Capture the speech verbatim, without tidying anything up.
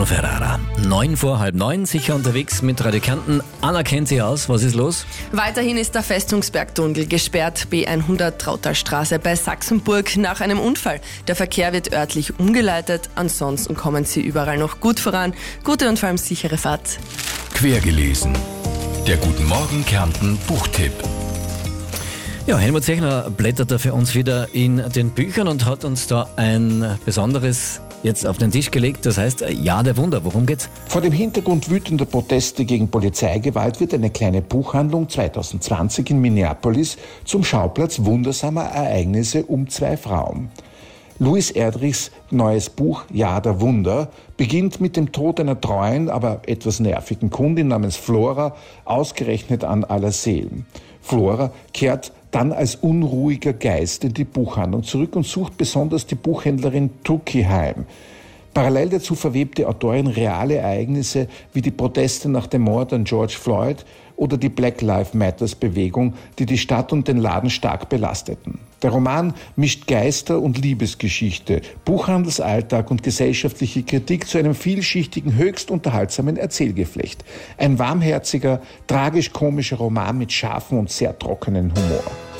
Bruno Ferrara. Neun vor halb neun, sicher unterwegs mit Radio Kärnten. Anna kennt sich aus. Was ist los? Weiterhin ist der Festungsbergtunnel gesperrt, B hundert Trautalstraße bei Sachsenburg nach einem Unfall. Der Verkehr wird örtlich umgeleitet, ansonsten kommen Sie überall noch gut voran. Gute und vor allem sichere Fahrt. Quergelesen. Der Guten Morgen Kärnten Buchtipp. Ja, Helmut Zechner blättert da für uns wieder in den Büchern und hat uns da ein besonderes jetzt auf den Tisch gelegt. Das heißt, Jahr der Wunder. Worum geht's? Vor dem Hintergrund wütender Proteste gegen Polizeigewalt wird eine kleine Buchhandlung zwanzig zwanzig in Minneapolis zum Schauplatz wundersamer Ereignisse um zwei Frauen. Louis Erdrichs neues Buch Jahr der Wunder beginnt mit dem Tod einer treuen, aber etwas nervigen Kundin namens Flora, ausgerechnet an Allerseelen. Flora kehrt dann als unruhiger Geist in die Buchhandlung zurück und sucht besonders die Buchhändlerin Tuki heim. Parallel dazu verwebt die Autorin reale Ereignisse wie die Proteste nach dem Mord an George Floyd oder die Black Lives Matters Bewegung, die die Stadt und den Laden stark belasteten. Der Roman mischt Geister- und Liebesgeschichte, Buchhandelsalltag und gesellschaftliche Kritik zu einem vielschichtigen, höchst unterhaltsamen Erzählgeflecht. Ein warmherziger, tragisch-komischer Roman mit scharfem und sehr trockenen Humor.